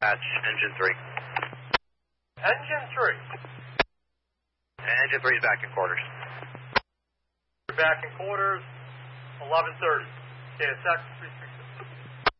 engine 3. Engine 3. Engine 3 is back in quarters. You're back in quarters, 11:30. KSX 360.